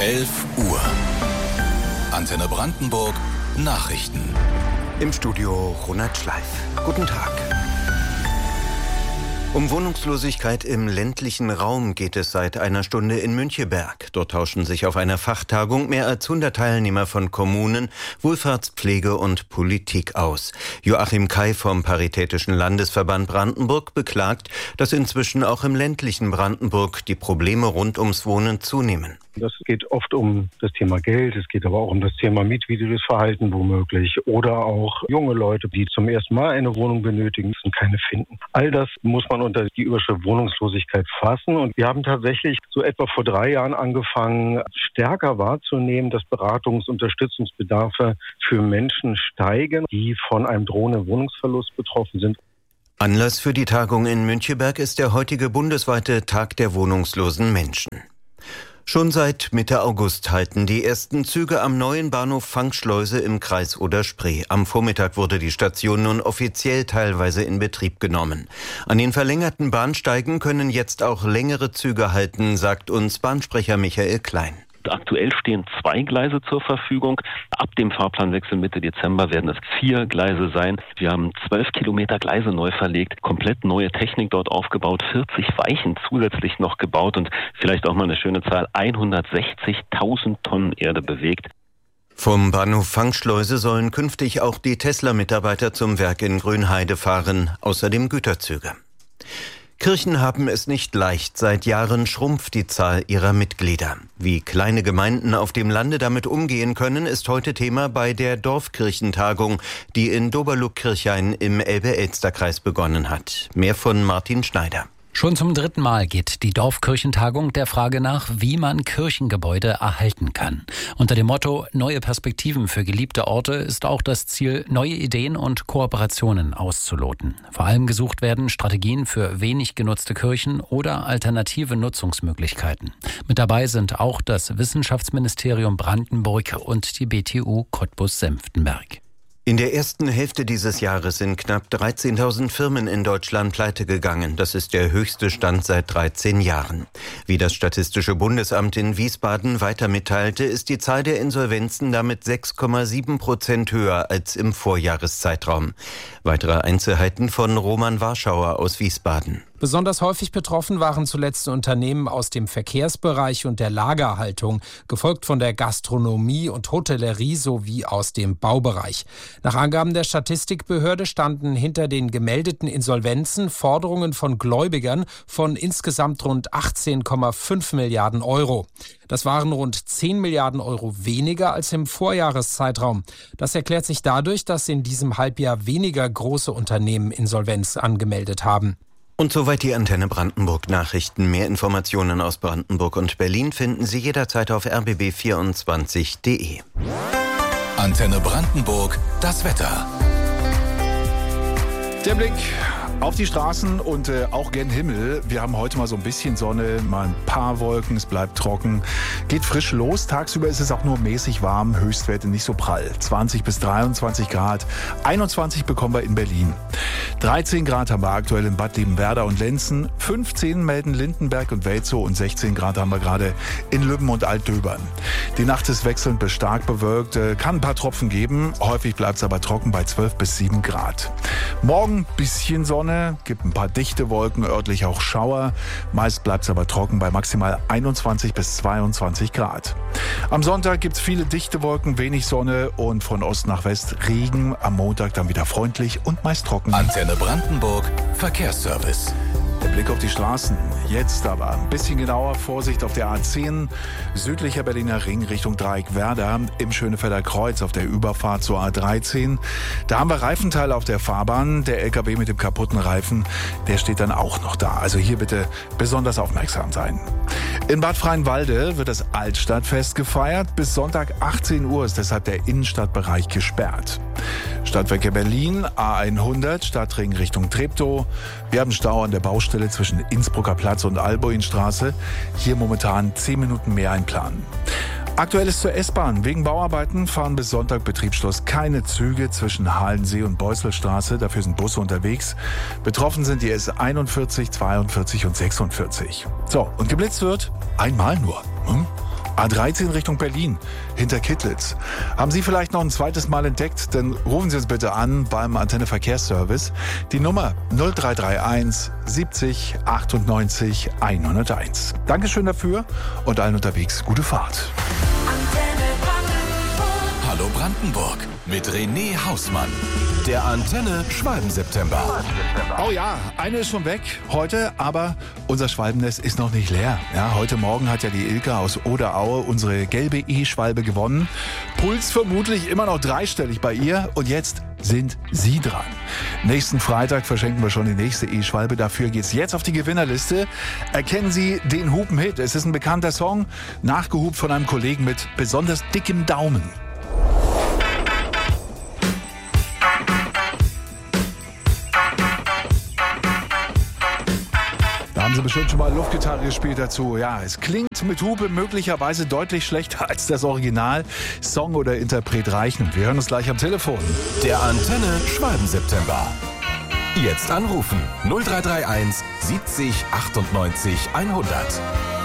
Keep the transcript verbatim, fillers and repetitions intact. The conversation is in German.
elf Uhr. Antenne Brandenburg Nachrichten. Im Studio Ronald Schleif. Guten Tag. Um Wohnungslosigkeit im ländlichen Raum geht es seit einer Stunde in Müncheberg. Dort tauschen sich auf einer Fachtagung mehr als hundert Teilnehmer von Kommunen, Wohlfahrtspflege und Politik aus. Joachim Kai vom Paritätischen Landesverband Brandenburg beklagt, dass inzwischen auch im ländlichen Brandenburg die Probleme rund ums Wohnen zunehmen. Das geht oft um das Thema Geld, es geht aber auch um das Thema mietwidriges Verhalten womöglich oder auch junge Leute, die zum ersten Mal eine Wohnung benötigen und keine finden. All das muss man unter die Überschrift Wohnungslosigkeit fassen und wir haben tatsächlich so etwa vor drei Jahren angefangen, stärker wahrzunehmen, dass Beratungs- und Unterstützungsbedarfe für Menschen steigen, die von einem drohenden Wohnungsverlust betroffen sind. Anlass für die Tagung in Müncheberg ist der heutige bundesweite Tag der wohnungslosen Menschen. Schon seit Mitte August halten die ersten Züge am neuen Bahnhof Fangschleuse im Kreis Oder-Spree. Am Vormittag wurde die Station nun offiziell teilweise in Betrieb genommen. An den verlängerten Bahnsteigen können jetzt auch längere Züge halten, sagt uns Bahnsprecher Michael Klein. Aktuell stehen zwei Gleise zur Verfügung. Ab dem Fahrplanwechsel Mitte Dezember werden es vier Gleise sein. Wir haben zwölf Kilometer Gleise neu verlegt, komplett neue Technik dort aufgebaut, vierzig Weichen zusätzlich noch gebaut und vielleicht auch mal eine schöne Zahl, hundertsechzigtausend Tonnen Erde bewegt. Vom Bahnhof Fangschleuse sollen künftig auch die Tesla-Mitarbeiter zum Werk in Grünheide fahren, außerdem Güterzüge. Kirchen haben es nicht leicht. Seit Jahren schrumpft die Zahl ihrer Mitglieder. Wie kleine Gemeinden auf dem Lande damit umgehen können, ist heute Thema bei der Dorfkirchentagung, die in Doberluck-Kirchhain im Elbe-Elster-Kreis begonnen hat. Mehr von Martin Schneider. Schon zum dritten Mal geht die Dorfkirchentagung der Frage nach, wie man Kirchengebäude erhalten kann. Unter dem Motto Neue Perspektiven für geliebte Orte ist auch das Ziel, neue Ideen und Kooperationen auszuloten. Vor allem gesucht werden Strategien für wenig genutzte Kirchen oder alternative Nutzungsmöglichkeiten. Mit dabei sind auch das Wissenschaftsministerium Brandenburg und die B T U Cottbus-Senftenberg. In der ersten Hälfte dieses Jahres sind knapp dreizehntausend Firmen in Deutschland pleite gegangen. Das ist der höchste Stand seit dreizehn Jahren. Wie das Statistische Bundesamt in Wiesbaden weiter mitteilte, ist die Zahl der Insolvenzen damit sechs Komma sieben Prozent höher als im Vorjahreszeitraum. Weitere Einzelheiten von Roman Warschauer aus Wiesbaden. Besonders häufig betroffen waren zuletzt Unternehmen aus dem Verkehrsbereich und der Lagerhaltung, gefolgt von der Gastronomie und Hotellerie sowie aus dem Baubereich. Nach Angaben der Statistikbehörde standen hinter den gemeldeten Insolvenzen Forderungen von Gläubigern von insgesamt rund achtzehn Komma fünf Milliarden Euro. Das waren rund zehn Milliarden Euro weniger als im Vorjahreszeitraum. Das erklärt sich dadurch, dass in diesem Halbjahr weniger große Unternehmen Insolvenz angemeldet haben. Und soweit die Antenne Brandenburg Nachrichten. Mehr Informationen aus Brandenburg und Berlin finden Sie jederzeit auf r b b vierundzwanzig punkt d e. Antenne Brandenburg, das Wetter. Der Blick auf die Straßen und äh, auch gen Himmel. Wir haben heute mal so ein bisschen Sonne, mal ein paar Wolken, es bleibt trocken. Geht frisch los. Tagsüber ist es auch nur mäßig warm, Höchstwerte nicht so prall. zwanzig bis dreiundzwanzig Grad. einundzwanzig bekommen wir in Berlin. dreizehn Grad haben wir aktuell in Bad Liebenwerda und Lenzen. fünfzehn melden Lindenberg und Welzow und sechzehn Grad haben wir gerade in Lübben und Altdöbern. Die Nacht ist wechselnd bis stark bewölkt. Äh, kann ein paar Tropfen geben. Häufig bleibt es aber trocken bei zwölf bis sieben Grad. Morgen bisschen Sonne. Gibt ein paar dichte Wolken, örtlich auch Schauer. Meist bleibt es aber trocken bei maximal einundzwanzig bis zweiundzwanzig Grad. Am Sonntag gibt es viele dichte Wolken, wenig Sonne und von Ost nach West Regen. Am Montag dann wieder freundlich und meist trocken. Antenne Brandenburg, Verkehrsservice. Der Blick auf die Straßen. Jetzt aber ein bisschen genauer. Vorsicht auf der A zehn, südlicher Berliner Ring Richtung Dreieck-Werder im Schönefelder Kreuz auf der Überfahrt zur A dreizehn. Da haben wir Reifenteile auf der Fahrbahn. Der L K W mit dem kaputten Reifen, der steht dann auch noch da. Also hier bitte besonders aufmerksam sein. In Bad Freienwalde wird das Altstadtfest gefeiert. Bis Sonntag achtzehn Uhr ist deshalb der Innenstadtbereich gesperrt. Stadtwerke Berlin, A hundert, Stadtring Richtung Treptow. Wir haben Stau an der Baustelle zwischen Innsbrucker Platz und Alboinstraße. Hier momentan zehn Minuten mehr einplanen. Aktuell ist zur S-Bahn. Wegen Bauarbeiten fahren bis Sonntag Betriebsschluss keine Züge zwischen Halensee und Beusselstraße. Dafür sind Busse unterwegs. Betroffen sind die S einundvierzig, zweiundvierzig und sechsundvierzig. So, und geblitzt wird einmal nur. Hm? A dreizehn Richtung Berlin, hinter Kittlitz. Haben Sie vielleicht noch ein zweites Mal entdeckt? Dann rufen Sie uns bitte an beim Antenne Verkehrsservice. Die Nummer null drei drei eins siebzig achtundneunzig hunderteins. Dankeschön dafür und allen unterwegs gute Fahrt. Hallo Brandenburg mit René Hausmann. Der Antenne Schwalben-September. Oh ja, eine ist schon weg heute, aber unser Schwalbennest ist noch nicht leer. Ja, heute Morgen hat ja die Ilka aus Oderaue unsere gelbe E-Schwalbe gewonnen. Puls vermutlich immer noch dreistellig bei ihr und jetzt sind Sie dran. Nächsten Freitag verschenken wir schon die nächste E-Schwalbe. Dafür geht's jetzt auf die Gewinnerliste. Erkennen Sie den Hupen-Hit. Es ist ein bekannter Song, nachgehupt von einem Kollegen mit besonders dickem Daumen. Haben Sie bestimmt schon mal Luftgitarre gespielt dazu. Ja, es klingt mit Hupe möglicherweise deutlich schlechter als das Original. Song oder Interpret reichen. Wir hören uns gleich am Telefon. Der Antenne Schwalben-September. Jetzt anrufen null drei drei eins siebzig achtundneunzig hundert.